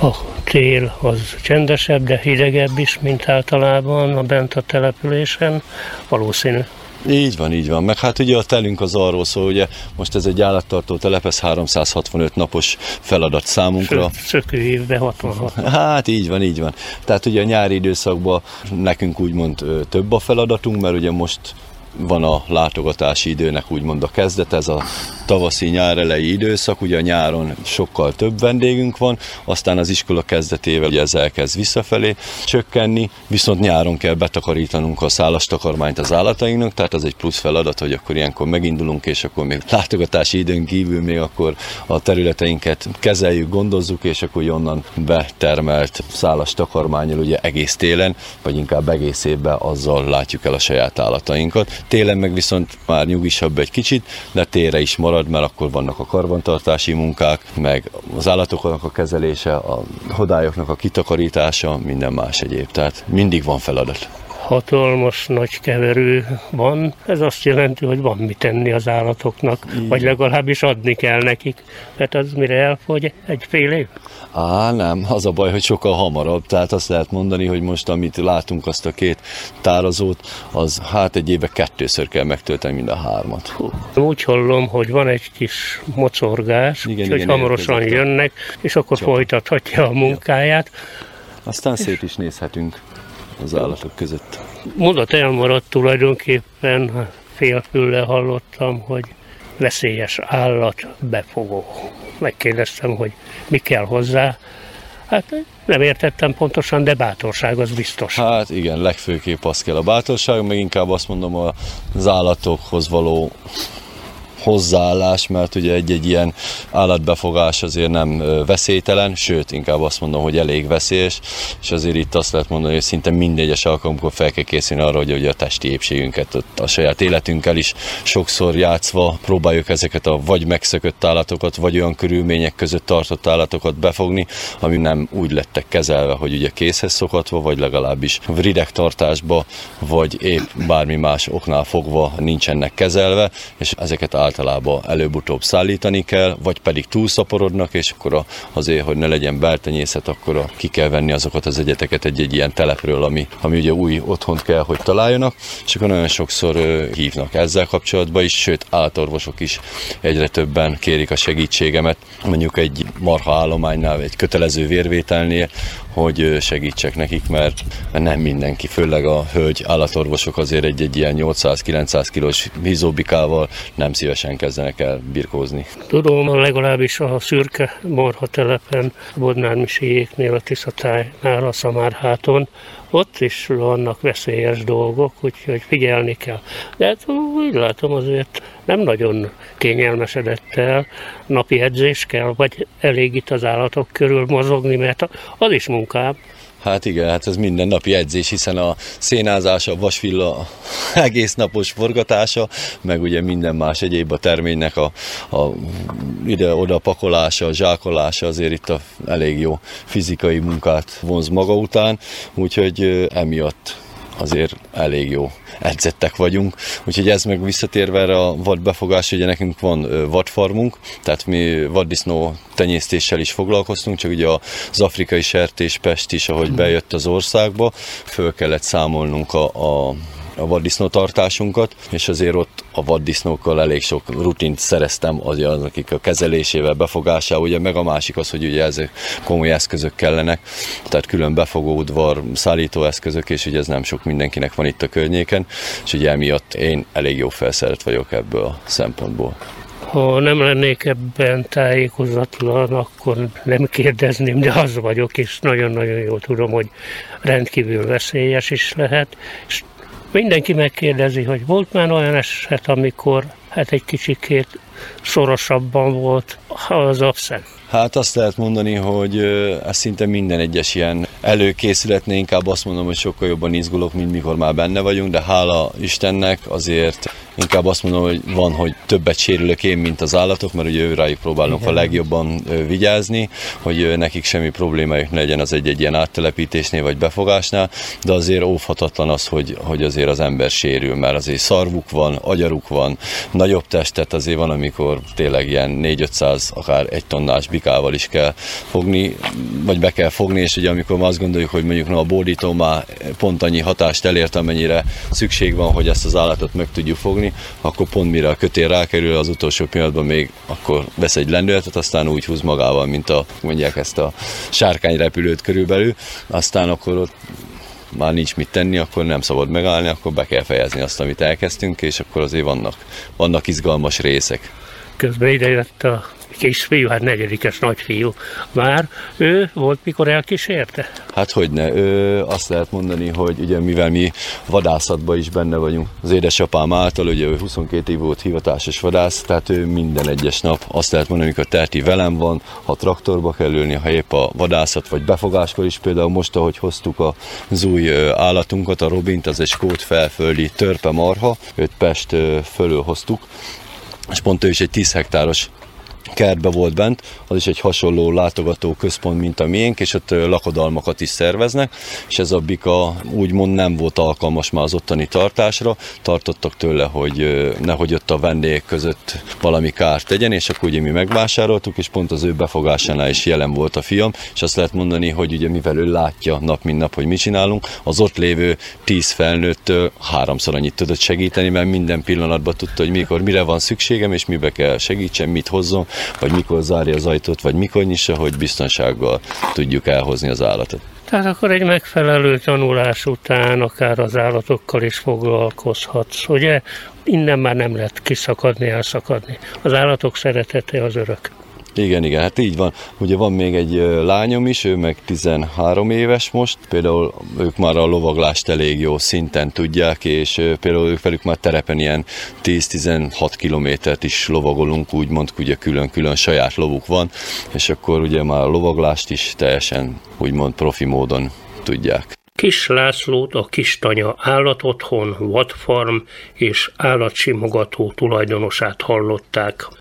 A tél az csendesebb, de hidegebb is, mint általában a bent a településen, valószínű. Így van, meg hát ugye a telünk az arról szól, ugye most ez egy állattartó telep, ez 365 napos feladat számunkra. Szökő évben 66. Hát így van. Tehát ugye a nyári időszakban nekünk úgymond több a feladatunk, mert ugye most van a látogatási időnek úgymond a kezdet, ez a tavaszi-nyár elejé időszak, ugye a nyáron sokkal több vendégünk van, aztán az iskola kezdetével ugye ez elkezd visszafelé csökkenni, viszont nyáron kell betakarítanunk a szálastakarmányt az állatainknak, tehát az egy plusz feladat, hogy akkor ilyenkor megindulunk, és akkor még látogatási időn kívül még akkor a területeinket kezeljük, gondozzuk, és akkor onnan betermelt szálastakarmánnyal ugye egész télen, vagy inkább egész évben azzal látjuk el a saját állatainkat. Télen meg viszont már nyugisabb egy kicsit, de télre is marad, mert akkor vannak a karbantartási munkák, meg az állatoknak a kezelése, a hodályoknak a kitakarítása, minden más egyéb. Tehát mindig van feladat. Hatalmas nagy keverő van, ez azt jelenti, hogy van mit tenni az állatoknak, vagy legalábbis adni kell nekik. Tehát az mire elfogy, egy fél év? Nem, az a baj, hogy sokkal hamarabb, tehát azt lehet mondani, hogy most amit látunk azt a 2 tározót, az hát egy éve 2-ször kell megtölteni mind a 3-at. Úgy hallom, hogy van egy kis mocorgás, hogy hamarosan jönnek, és akkor folytathatja a munkáját. Aztán szét is nézhetünk az állatok között. Mondat elmaradt tulajdonképpen, félfüllel hallottam, hogy veszélyes állat befogó. Megkérdeztem, hogy mi kell hozzá. Hát nem értettem pontosan, de bátorság az biztos. Hát igen, legfőképp az kell a bátorság, meg inkább azt mondom az állatokhoz való hozzáállás, mert ugye egy ilyen állatbefogás azért nem veszélytelen, sőt, inkább azt mondom, hogy elég veszélyes, és azért itt azt lehet mondani, hogy szinte minden egyes alkalomkor fel kell készülni arra, hogy ugye a testi épségünket a saját életünkkel is sokszor játszva próbáljuk ezeket a vagy megszökött állatokat, vagy olyan körülmények között tartott állatokat befogni, ami nem úgy lettek kezelve, hogy ugye készhez szokatva, vagy legalábbis ridegtartásba, vagy épp bármi más oknál fogva nincsenek kezelve, és ezeket általában előbb-utóbb szállítani kell, vagy pedig túlszaporodnak, és akkor azért, hogy ne legyen beltenyészet, akkor ki kell venni azokat az egyeteket egy ilyen telepről, ami ugye új otthont kell, hogy találjanak, és akkor nagyon sokszor hívnak ezzel kapcsolatban is, sőt, állatorvosok is egyre többen kérik a segítségemet, mondjuk egy marha állománynál, egy kötelező vérvételnél, hogy segítsek nekik, mert nem mindenki, főleg a hölgy állatorvosok azért egy ilyen 800-900 kilós hízóbikával nem szívesen kezdenek el birkózni. Tudom, legalábbis a szürke marha telepen, Bodnár-Misiéknél, a Tiszatájnál, a Szamárháton, ott is vannak veszélyes dolgok, úgyhogy figyelni kell. De hát úgy látom, azért nem nagyon kényelmesedett el, napi edzés kell, vagy elég itt az állatok körül mozogni, mert az is munkám. Hát igen, hát ez mindennapi edzés, hiszen a szénázás, a vasvilla egész napos forgatása, meg ugye minden más egyéb a terménynek a ide-oda pakolása, a zsákolása azért itt elég jó fizikai munkát vonz maga után, úgyhogy emiatt azért elég jó edzettek vagyunk. Úgyhogy ez meg visszatérve erre a vadbefogás, ugye nekünk van vadfarmunk, tehát mi vaddisznó tenyésztéssel is foglalkoztunk, csak ugye az afrikai sertéspest is, ahogy bejött az országba, föl kellett számolnunk a vaddisznótartásunkat, és azért ott a vaddisznókkal elég sok rutint szereztem akik a kezelésével, befogásával, ugye meg a másik az, hogy ugye ezek komoly eszközök kellenek, tehát külön befogóudvar, szállítóeszközök, és ugye ez nem sok mindenkinek van itt a környéken, és ugye emiatt én elég jó felszerelt vagyok ebből a szempontból. Ha nem lennék ebben tájékozatlan, akkor nem kérdezném, de az vagyok, és nagyon-nagyon jól tudom, hogy rendkívül veszélyes is lehet, és mindenki megkérdezi, hogy volt már olyan eset, amikor hát egy kicsikét szorosabban volt az abszent. Hát azt lehet mondani, hogy ez szinte minden egyes ilyen előkészületnél inkább azt mondom, hogy sokkal jobban izgulok, mint mikor már benne vagyunk, de hála Istennek azért inkább azt mondom, hogy van, hogy többet sérülök én, mint az állatok, mert ugye rájuk próbálunk a legjobban vigyázni, hogy nekik semmi problémájuk ne legyen az egy ilyen áttelepítésnél vagy befogásnál, de azért óvhatatlan az, hogy azért az ember sérül, mert azért szarvuk van, agyaruk van, nagyobb testet, azért van, amikor tényleg ilyen 400-500, akár 1 tonnás bikával is kell fogni, vagy be kell fogni, és ugye amikor ma azt gondoljuk, hogy mondjuk a bódító már pont annyi hatást elért, amennyire szükség van, hogy ezt az állatot meg tudjuk fogni, akkor pont mire a kötél rákerül, az utolsó pillanatban még akkor vesz egy lendületet, aztán úgy húz magával, mint mondják ezt a sárkányrepülőt körülbelül, aztán akkor ott már nincs mit tenni, akkor nem szabad megállni, akkor be kell fejezni azt, amit elkezdtünk, és akkor azért vannak izgalmas részek. Közben idejött a kisfiú, hát 4. nagyfiú már. Ő volt, mikor elkísérte? Hát hogyne. Azt lehet mondani, hogy ugye mivel mi vadászatban is benne vagyunk, az édesapám által, ugye ő 22 év volt hivatásos vadász, tehát ő minden egyes nap azt lehet mondani, amikor Terti velem van, ha traktorba kell ülni, ha épp a vadászat vagy befogáskor is, például most, ahogy hoztuk az új állatunkat, a Robint, az egy skót felföldi törpe marha, őt Pest fölül hoztuk, és pont ő is egy 10 hektáros kertbe volt bent, az is egy hasonló látogató központ, mint a miénk, és ott lakodalmakat is szerveznek, és ez a bika úgymond nem volt alkalmas már az ottani tartásra, tartottak tőle, hogy nehogy ott a vendégek között valami kárt tegyen, és akkor ugye mi megvásároltuk, és pont az ő befogásánál is jelen volt a fiam, és azt lehet mondani, hogy ugye mivel ő látja nap mint nap, hogy mit csinálunk, az ott lévő 10 felnőttől 3-szor annyit tudott segíteni, mert minden pillanatban tudta, hogy mikor mire van szükségem, és mibe kell segítsen, mit hozzon, vagy mikor zárja az ajtót, vagy mikor nyissa, hogy biztonsággal tudjuk elhozni az állatot. Tehát akkor egy megfelelő tanulás után akár az állatokkal is foglalkozhatsz, ugye? Innen már nem lehet kiszakadni, elszakadni. Az állatok szeretete az örök. Igen, hát így van. Ugye van még egy lányom is, ő meg 13 éves most, például ők már a lovaglást elég jó szinten tudják, és például ők velük már terepen ilyen 10-16 kilométert is lovagolunk, úgymond ugye külön-külön saját lovuk van, és akkor ugye már a lovaglást is teljesen úgymond profi módon tudják. Kiss Lászlót, a Kistanya Állatotthon, vadfarm és állatsimogató tulajdonosát hallották.